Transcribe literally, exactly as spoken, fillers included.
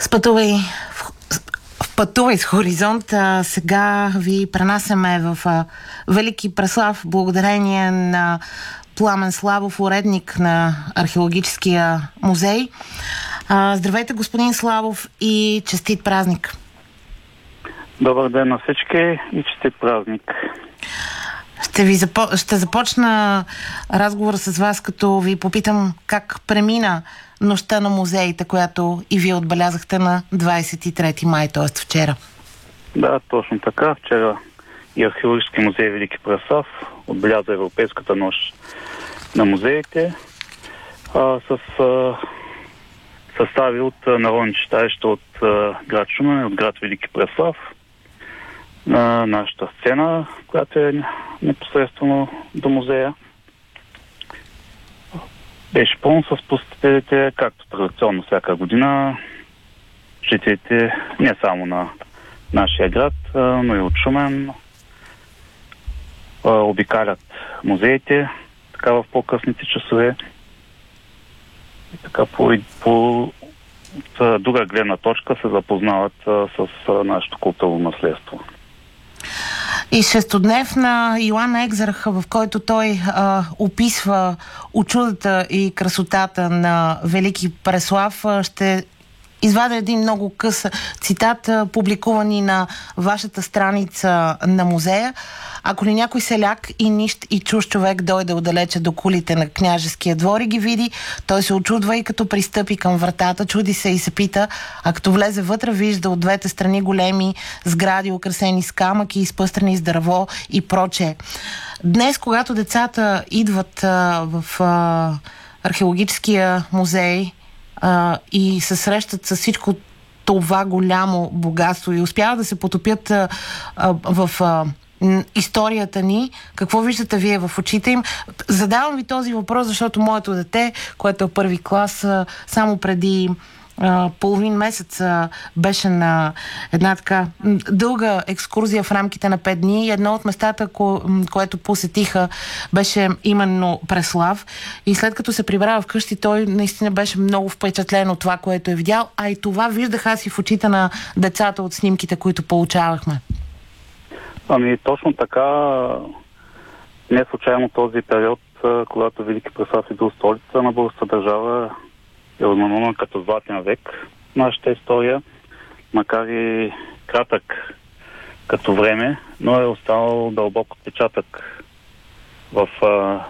Спътувай в, в Пътувай с Хоризонт. А, сега ви пренасяме в а, Велики Преслав, благодарение на Пламен Славов, уредник на Археологическия музей. А, здравейте, господин Славов, и честит празник! Добър ден на всички и честит празник! Ще, ви запо... Ще започна разговора с вас, като ви попитам как премина Нощта на музеите, която и вие отбелязахте на двадесет и трети май, т.е. вчера. Да, точно така. Вчера и Археологически музей Велики Преслав отбеляза Европейската нощ на музеите а, с а, състави от народни читалища от а, град Шумен и от град Велики Преслав. На нашата сцена, която е непосредствено до музея, беше пълно с посетителите, както традиционно всяка година. Жителите не само на нашия град, но и от Шумен обикалят музеите така в по-късните часове. И така по, по от друга гледна точка се запознават с нашето културно наследство. И шестодневна Йоан Екзарх, в който той а, описва учудата и красотата на Велики Преслав, ще извадя един много къс цитат, публикувани на вашата страница на музея. Ако ли някой селяк и нищ и чуж човек дойде отдалече до кулите на княжеския двор и ги види, той се очудва и като пристъпи към вратата, чуди се и се пита, а като влезе вътре, вижда от двете страни големи сгради, украсени с камък и изпъстрени с дърво и прочее. Днес, когато децата идват а, в а, Археологическия музей а, и се срещат с всичко това голямо богатство и успяват да се потопят а, а, в а, историята ни, какво виждате вие в очите им? Задавам ви този въпрос, защото моето дете, което е първи клас, само преди а, половин месец а, беше на една така дълга екскурзия в рамките на пет дни и едно от местата, ко, което посетиха, беше именно Преслав. И след като се прибра вкъщи, той наистина беше много впечатлен от това, което е видял, а и това виждах аз и в очите на децата от снимките, които получавахме. Ами точно така, не случайно този период, когато Велики Преслав е бил столица на българската държава, е ознаменован като златен век в нашата история, макар и кратък като време, но е останал дълбок отпечатък в а,